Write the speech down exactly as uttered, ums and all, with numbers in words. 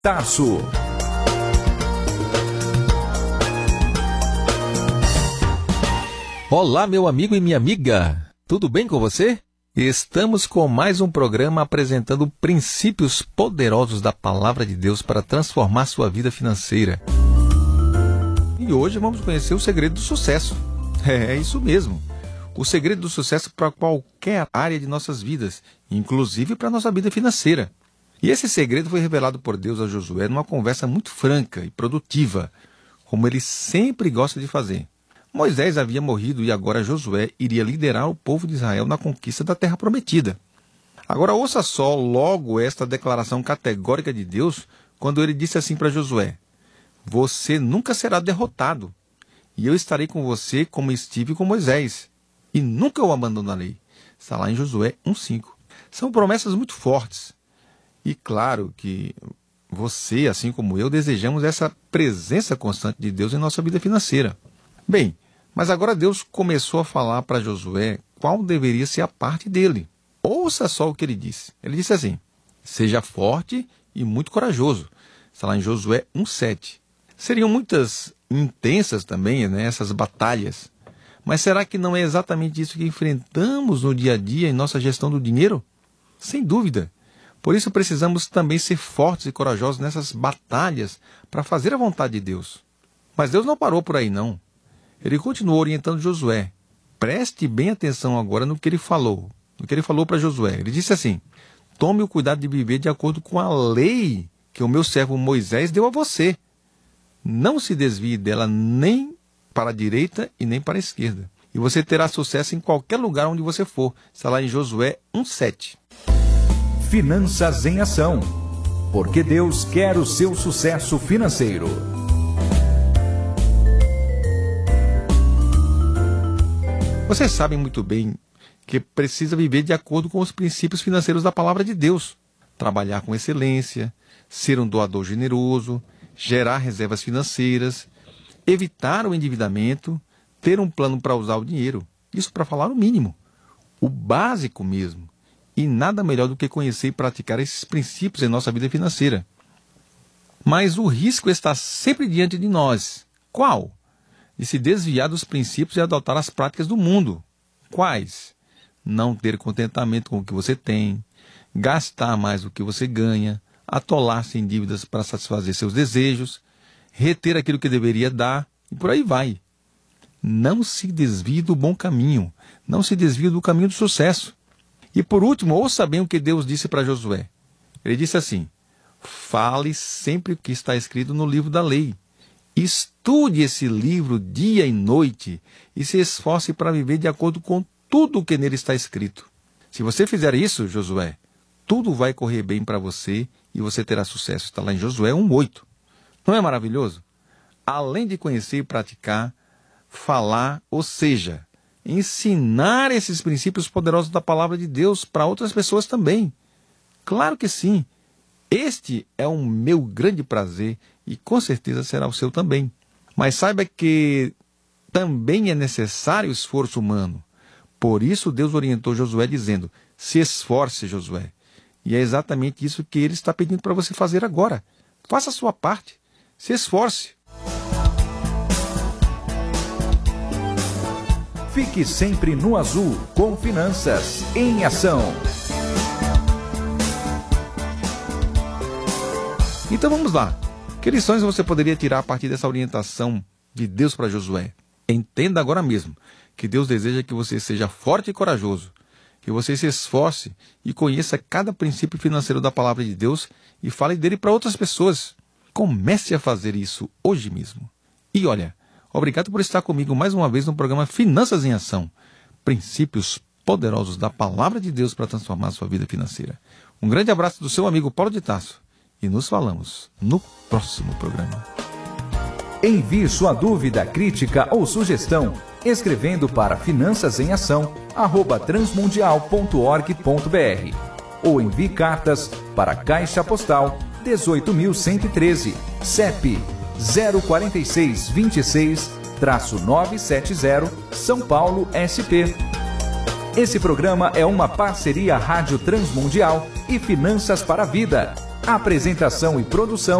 Tarso. Olá, meu amigo e minha amiga, tudo bem com você? Estamos com mais um programa apresentando princípios poderosos da Palavra de Deus para transformar sua vida financeira. E hoje vamos conhecer o segredo do sucesso. É, é isso mesmo, o segredo do sucesso para qualquer área de nossas vidas, inclusive para a nossa vida financeira. E esse segredo foi revelado por Deus a Josué numa conversa muito franca e produtiva, como ele sempre gosta de fazer. Moisés havia morrido e agora Josué iria liderar o povo de Israel na conquista da terra prometida. Agora ouça só logo esta declaração categórica de Deus quando ele disse assim para Josué: você nunca será derrotado, e eu estarei com você como estive com Moisés, e nunca o abandonarei. Está lá em Josué um, cinco. São promessas muito fortes. E claro que você, assim como eu, desejamos essa presença constante de Deus em nossa vida financeira. Bem, mas agora Deus começou a falar para Josué qual deveria ser a parte dele. Ouça só o que ele disse. Ele disse assim: seja forte e muito corajoso. Está lá em Josué um, sete. Seriam muitas intensas também, né, essas batalhas. Mas será que não é exatamente isso que enfrentamos no dia a dia em nossa gestão do dinheiro? Sem dúvida. Por isso precisamos também ser fortes e corajosos nessas batalhas para fazer a vontade de Deus. Mas Deus não parou por aí, não. Ele continuou orientando Josué. Preste bem atenção agora no que ele falou. No que ele falou para Josué. Ele disse assim: tome o cuidado de viver de acordo com a lei que o meu servo Moisés deu a você. Não se desvie dela nem para a direita e nem para a esquerda. E você terá sucesso em qualquer lugar onde você for. Está lá em Josué um, sete. Finanças em Ação. Porque Deus quer o seu sucesso financeiro. Vocês sabem muito bem que precisa viver de acordo com os princípios financeiros da Palavra de Deus. Trabalhar com excelência, ser um doador generoso, gerar reservas financeiras, evitar o endividamento, ter um plano para usar o dinheiro. Isso para falar o mínimo, o básico mesmo. E nada melhor do que conhecer e praticar esses princípios em nossa vida financeira. Mas o risco está sempre diante de nós. Qual? De se desviar dos princípios e adotar as práticas do mundo. Quais? Não ter contentamento com o que você tem, gastar mais do que você ganha, atolar-se em dívidas para satisfazer seus desejos, reter aquilo que deveria dar, e por aí vai. Não se desvie do bom caminho, não se desvie do caminho do sucesso. E por último, ouça bem o que Deus disse para Josué. Ele disse assim: fale sempre o que está escrito no livro da lei. Estude esse livro dia e noite e se esforce para viver de acordo com tudo o que nele está escrito. Se você fizer isso, Josué, tudo vai correr bem para você e você terá sucesso. Está lá em Josué um, oito. Não é maravilhoso? Além de conhecer e praticar, falar, ou seja, ensinar esses princípios poderosos da Palavra de Deus para outras pessoas também. Claro que sim. Este é o meu grande prazer e com certeza será o seu também. Mas saiba que também é necessário esforço humano. Por isso Deus orientou Josué dizendo: se esforce, Josué. E é exatamente isso que ele está pedindo para você fazer agora. Faça a sua parte. Se esforce. Fique sempre no azul com Finanças em Ação. Então vamos lá. Que lições você poderia tirar a partir dessa orientação de Deus para Josué? Entenda agora mesmo que Deus deseja que você seja forte e corajoso, que você se esforce e conheça cada princípio financeiro da Palavra de Deus e fale dele para outras pessoas. Comece a fazer isso hoje mesmo. E olha, obrigado por estar comigo mais uma vez no programa Finanças em Ação. Princípios poderosos da Palavra de Deus para transformar a sua vida financeira. Um grande abraço do seu amigo Paulo de Tarso. E nos falamos no próximo programa. Envie sua dúvida, crítica ou sugestão escrevendo para finanças em ação arroba transmundial ponto org ponto br ou envie cartas para Caixa Postal dezoito mil cento e treze, C E P zero quatro seis dois seis nove sete zero, São Paulo, S P. Esse programa é uma parceria Rádio Transmundial e Finanças para a Vida. Apresentação e produção